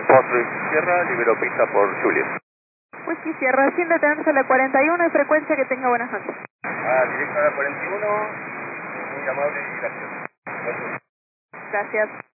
Post Sierra, libero pista por Juliet. Whisky Sierra, sin detenerse a la 41 y frecuencia, que tenga buenas noches. Directo a la 41, muy amable y gracias. Gracias.